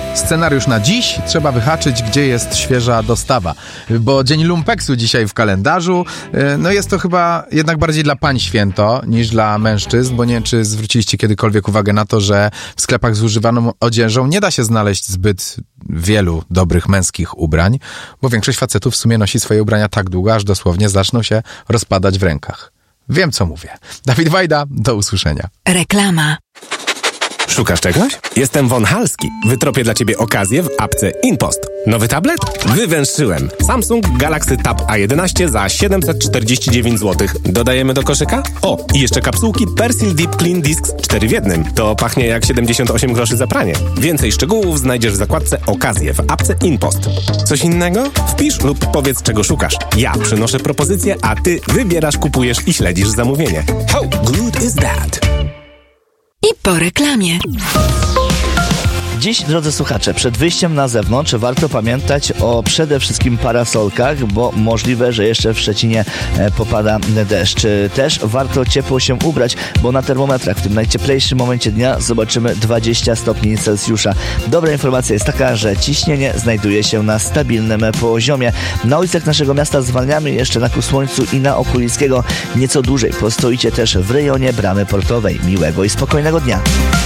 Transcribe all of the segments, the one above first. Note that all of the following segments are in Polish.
Scenariusz na dziś trzeba wyhaczyć, gdzie jest świeża dostawa, bo dzień lumpeksu dzisiaj w kalendarzu. No jest to chyba jednak bardziej dla pań święto niż dla mężczyzn, bo nie wiem, czy zwróciliście kiedykolwiek uwagę na to, że w sklepach z używaną odzieżą nie da się znaleźć zbyt wielu dobrych męskich ubrań, bo większość facetów w sumie nosi swoje ubrania tak długo, aż dosłownie zaczną się rozpadać w rękach. Wiem, co mówię. Dawid Wajda, do usłyszenia. Reklama. Szukasz czegoś? Jestem Von Halski. Wytropię dla Ciebie okazję w apce InPost. Nowy tablet? Wywęszyłem. Samsung Galaxy Tab A11 za 749 zł. Dodajemy do koszyka? O, i jeszcze kapsułki Persil Deep Clean Discs 4 w 1. To pachnie jak 78 groszy za pranie. Więcej szczegółów znajdziesz w zakładce Okazje w apce InPost. Coś innego? Wpisz lub powiedz, czego szukasz. Ja przynoszę propozycję, a Ty wybierasz, kupujesz i śledzisz zamówienie. How good is that? I po reklamie. Dziś, drodzy słuchacze, przed wyjściem na zewnątrz warto pamiętać o przede wszystkim parasolkach, bo możliwe, że jeszcze w Szczecinie popada deszcz. Też warto ciepło się ubrać, bo na termometrach w tym najcieplejszym momencie dnia zobaczymy 20 stopni Celsjusza. Dobra informacja jest taka, że ciśnienie znajduje się na stabilnym poziomie. Na ulicach naszego miasta zwalniamy jeszcze na ku słońcu i na Okulickiego. Nieco dłużej postoicie też w rejonie Bramy Portowej. Miłego i spokojnego dnia.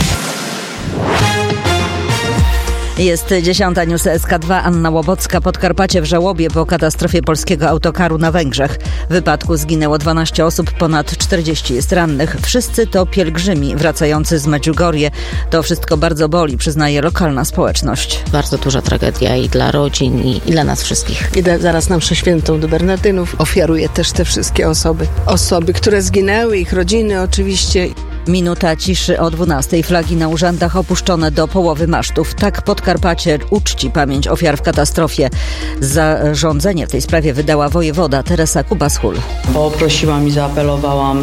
Jest 10. News SK2. Anna Łobocka. Podkarpacie w żałobie po katastrofie polskiego autokaru na Węgrzech. W wypadku zginęło 12 osób, ponad 40 jest rannych. Wszyscy to pielgrzymi wracający z Medjugorje. To wszystko bardzo boli, przyznaje lokalna społeczność. Bardzo duża tragedia i dla rodzin, i dla nas wszystkich. Idę zaraz na mszę świętą do Bernardynów. Ofiaruję też te wszystkie osoby, które zginęły, ich rodziny oczywiście. Minuta ciszy o 12. Flagi na urzędach opuszczone do połowy masztów. Tak Podkarpacie uczci pamięć ofiar w katastrofie. Zarządzenie w tej sprawie wydała wojewoda Teresa Kubas-Hul. Poprosiłam i zaapelowałam